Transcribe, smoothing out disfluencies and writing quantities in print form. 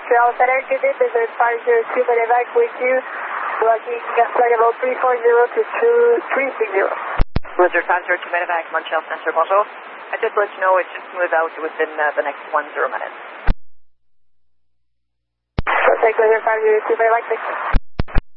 Montreal Center, good day, Desert 502 Medevac with you, blocking flight level 340 to 2360. Blizzard 502 Medevac, Montreal Center, bonjour. I just let you know it should smooth out within the next 10 minutes. Protect Blizzard 502 Medevac, thanks.